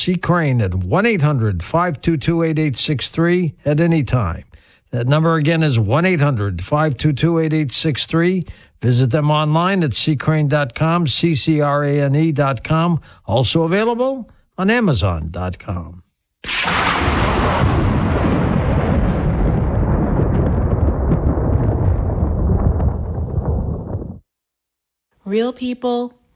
C. Crane at 1-800-522-8863 at any time. That number again is 1-800-522-8863. Visit them online at ccrane.com, ccrane.com. Also available on amazon.com. Real people,